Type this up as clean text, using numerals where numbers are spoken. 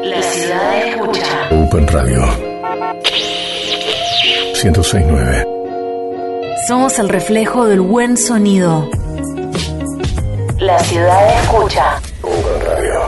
La ciudad escucha. Open Radio 106.9. Somos el reflejo del buen sonido. La ciudad escucha.